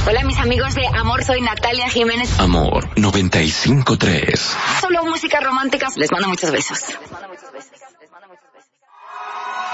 Hola, mis amigos de Amor, soy Natalia Jiménez. Amor 95.3. Solo música romántica. Les mando muchos besos.